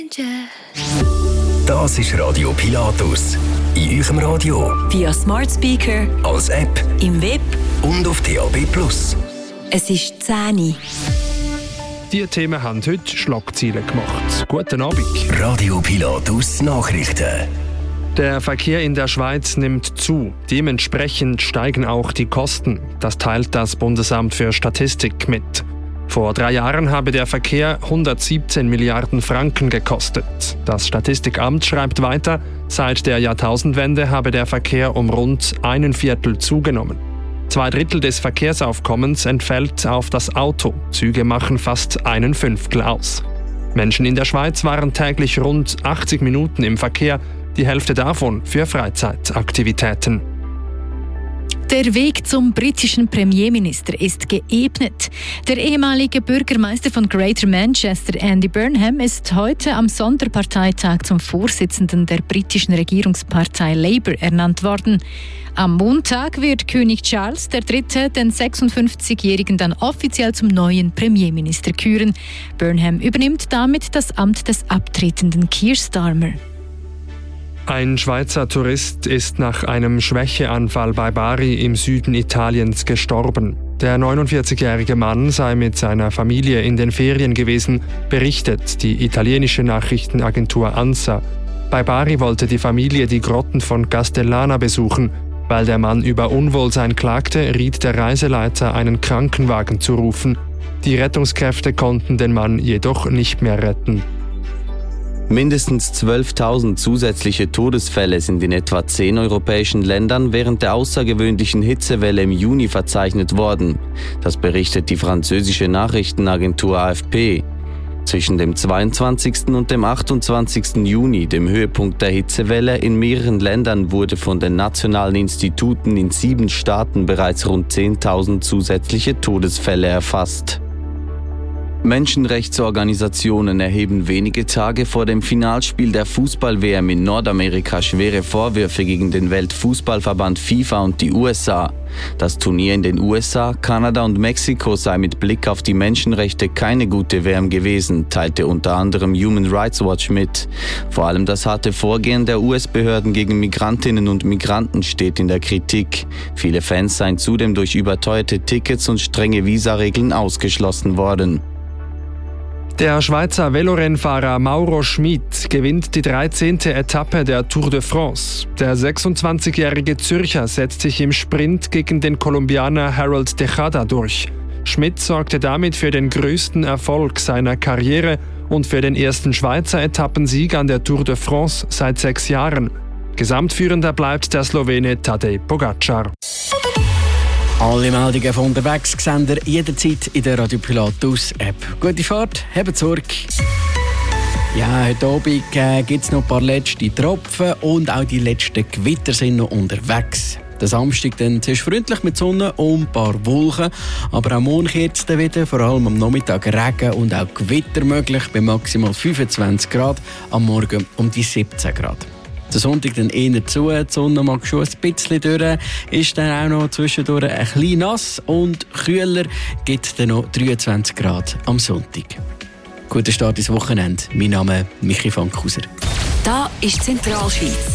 Das ist Radio Pilatus. In eurem Radio, via Smart Speaker, als App, im Web und auf DAB+. Es ist 10 Uhr. Diese Themen haben heute Schlagzeilen gemacht. Guten Abend. Radio Pilatus Nachrichten. Der Verkehr in der Schweiz nimmt zu. Dementsprechend steigen auch die Kosten. Das teilt das Bundesamt für Statistik mit. Vor 3 Jahren habe der Verkehr 117 Milliarden Franken gekostet. Das Statistikamt schreibt weiter, seit der Jahrtausendwende habe der Verkehr um rund 1/4 zugenommen. 2/3 des Verkehrsaufkommens entfällt auf das Auto. Züge machen fast 1/5 aus. Menschen in der Schweiz waren täglich rund 80 Minuten im Verkehr, die Hälfte davon für Freizeitaktivitäten. Der Weg zum britischen Premierminister ist geebnet. Der ehemalige Bürgermeister von Greater Manchester, Andy Burnham, ist heute am Sonderparteitag zum Vorsitzenden der britischen Regierungspartei Labour ernannt worden. Am Montag wird König Charles III. Den 56-Jährigen dann offiziell zum neuen Premierminister küren. Burnham übernimmt damit das Amt des abtretenden Keir Starmer. Ein Schweizer Tourist ist nach einem Schwächeanfall bei Bari im Süden Italiens gestorben. Der 49-jährige Mann sei mit seiner Familie in den Ferien gewesen, berichtet die italienische Nachrichtenagentur ANSA. Bei Bari wollte die Familie die Grotten von Castellana besuchen. Weil der Mann über Unwohlsein klagte, riet der Reiseleiter, einen Krankenwagen zu rufen. Die Rettungskräfte konnten den Mann jedoch nicht mehr retten. Mindestens 12.000 zusätzliche Todesfälle sind in etwa 10 europäischen Ländern während der außergewöhnlichen Hitzewelle im Juni verzeichnet worden. Das berichtet die französische Nachrichtenagentur AFP. Zwischen dem 22. und dem 28. Juni, dem Höhepunkt der Hitzewelle, in mehreren Ländern wurde von den nationalen Instituten in 7 Staaten bereits rund 10.000 zusätzliche Todesfälle erfasst. Menschenrechtsorganisationen erheben wenige Tage vor dem Finalspiel der Fußball-WM in Nordamerika schwere Vorwürfe gegen den Weltfußballverband FIFA und die USA. Das Turnier in den USA, Kanada und Mexiko sei mit Blick auf die Menschenrechte keine gute WM gewesen, teilte unter anderem Human Rights Watch mit. Vor allem das harte Vorgehen der US-Behörden gegen Migrantinnen und Migranten steht in der Kritik. Viele Fans seien zudem durch überteuerte Tickets und strenge Visaregeln ausgeschlossen worden. Der Schweizer Velorennfahrer Mauro Schmid gewinnt die 13. Etappe der Tour de France. Der 26-jährige Zürcher setzt sich im Sprint gegen den Kolumbianer Harold Tejada durch. Schmid sorgte damit für den größten Erfolg seiner Karriere und für den ersten Schweizer Etappensieg an der Tour de France seit 6 Jahren. Gesamtführender bleibt der Slowene Tadej Pogacar. Alle Meldungen von unterwegs sehen ihr jederzeit in der Radio Pilatus App. Gute Fahrt, habt Sorge. Ja, heute Abend gibt es noch ein paar letzte Tropfen und auch die letzten Gewitter sind noch unterwegs. Der Samstag dann zuerst freundlich mit Sonne und ein paar Wolken, aber auch morgen kehrt es dann wieder, vor allem am Nachmittag Regen und auch Gewitter möglich bei maximal 25 Grad, am Morgen um die 17 Grad. Der Sonntag dann eher zu, die Sonne mag schon ein bisschen durch, ist dann auch noch zwischendurch ein bisschen nass und kühler, gibt dann noch 23 Grad am Sonntag. Guten Start ins Wochenende. Mein Name ist Michi Fankhauser. Da ist Zentralschweiz.